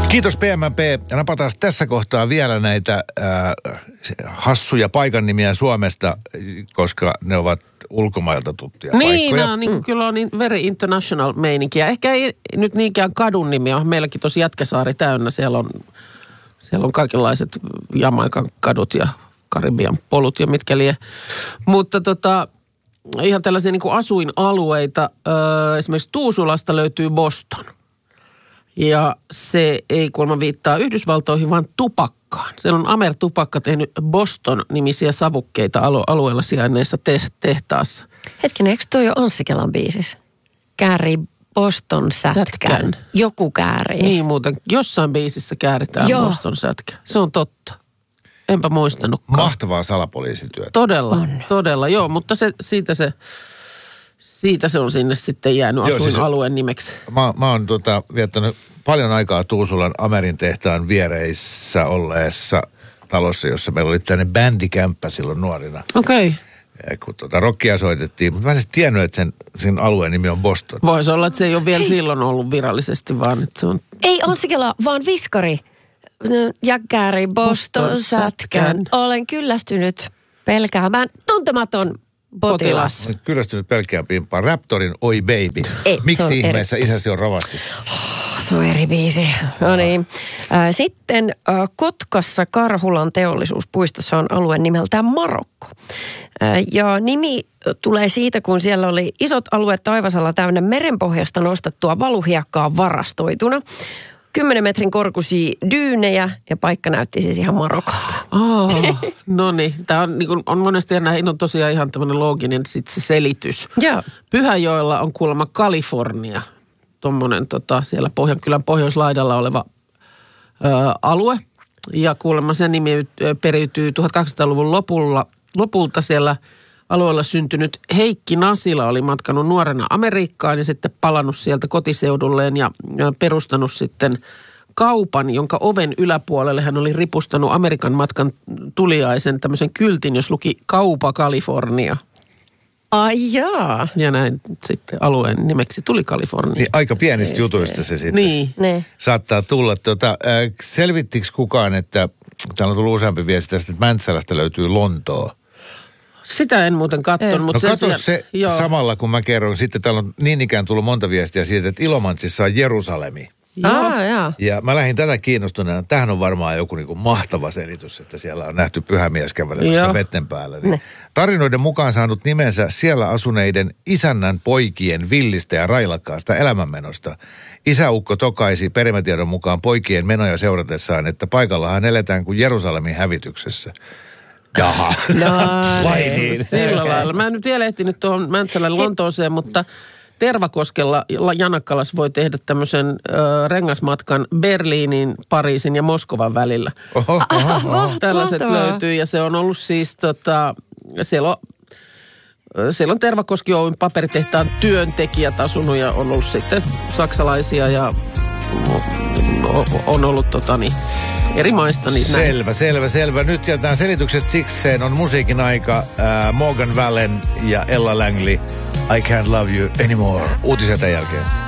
Kiitos PMP. Napataan tässä kohtaa vielä näitä hassuja paikannimiä Suomesta, koska ne ovat ulkomailta tuttuja paikkoja. Niin, kyllä on very international meininkiä. Ehkä ei nyt niinkään kadun nimiä. Meilläkin tosi Jätkäsaari täynnä. Siellä on kaikenlaiset Jamaikan kadut ja Karibian polut ja mitkä lie. Mutta ihan tällaisia niin kuin asuinalueita. Esimerkiksi Tuusulasta löytyy Boston. Ja se ei kuulemma viittaa Yhdysvaltoihin, vaan tupakkaan. Siellä on Amer-tupakka tehnyt Boston-nimisiä savukkeita alueella sijainneissa tehtaassa. Hetkinen, eikö toi ole Anssi Kelan biisissä? Käärii Boston sätkän. Joku käärii. Niin muuten, jossain biisissä kääritään Boston sätkä. Se on totta. Enpä muistanutkaan. Mahtavaa salapoliisityötä. Todella, joo, mutta siitä se on sinne sitten jäänyt asuinalueen nimeksi. Mä oon viettänyt paljon aikaa Tuusulan Amerin tehtaan viereissä olleessa talossa, jossa meillä oli tämmöinen bändikämppä silloin nuorina. Okei. Kun rockia soitettiin, mutta mä en edes tiennyt, että sen alueen nimi on Boston. Voisi olla, että se ei ole vielä silloin ollut virallisesti, vaan että se on... Ei Anssi Kela, vaan viskari. Jäkkäri Boston sätkän. Olen kyllästynyt pelkäämään tuntematon potilas. Olen kyllästynyt pelkään pimpaan. Raptorin Oi Baby. Miksi ihmeessä isäsi on rovasti? Se on eri biisi. No niin. Sitten Kotkassa Karhulan teollisuuspuistossa on alue nimeltään Marokko. Ja nimi tulee siitä, kun siellä oli isot alueet taivasalla täynnä merenpohjasta nostettua valuhiekkaa varastoituna. 10 metrin korkuisia dyynejä ja paikka näytti siis ihan Marokolta. No niin, tämä on monesti on tosiaan ihan tämmöinen looginen sit se selitys. Joo. Pyhäjoella on kuulemma Kalifornia, tuommoinen siellä Pohjankylän pohjoislaidalla oleva alue. Ja kuulemma sen nimi periytyy 1800-luvun lopulta siellä alueella syntynyt Heikki Nasila oli matkannut nuorena Amerikkaan ja sitten palannut sieltä kotiseudulleen ja perustanut sitten kaupan, jonka oven yläpuolelle hän oli ripustanut Amerikan matkan tuliaisen tämmöisen kyltin, jos luki Kaupa Kalifornia. Ai jaa. Ja näin sitten alueen nimeksi tuli Kalifornia. Niin, aika pienistä jutuista se sitten saattaa tulla. Selvittikö kukaan, että täällä on tullut useampi viesti tästä, että Mäntsälästä löytyy Lontoo? Sitä en muuten katsonut. Mutta katso se samalla, kun mä kerron. Sitten täällä on niin ikään tullut monta viestiä siitä, että Ilomantsissa on Jerusalemi. Ja mä lähdin tätä kiinnostuneena. Tämähän on varmaan joku niin kuin mahtava selitys, että siellä on nähty pyhämies kävelemässä vetten päällä. Niin tarinoiden mukaan saanut nimensä siellä asuneiden isännän poikien villistä ja railakkaasta elämänmenosta. Isäukko tokaisi perimätiedon mukaan poikien menoja seuratessaan, että paikallahan eletään kuin Jerusalemin hävityksessä. Jaha. Vai niin? Sillä lailla. Mä en nyt vielä ehtinyt tuohon Mäntsälän Lontooseen, mutta Tervakoskella Janakkalas voi tehdä tämmöisen rengasmatkan Berliinin, Pariisin ja Moskovan välillä. Tällaiset löytyy ja se on ollut siis siellä on Tervakoski Oyn paperitehtaan työntekijät asunut ja on ollut sitten saksalaisia ja on ollut eri maista. Niin Selvä. Nyt jätetään selitykset sikseen. On musiikin aika. Morgan Wallen ja Ella Langley. I can't love you anymore. Uutiset jälkeen.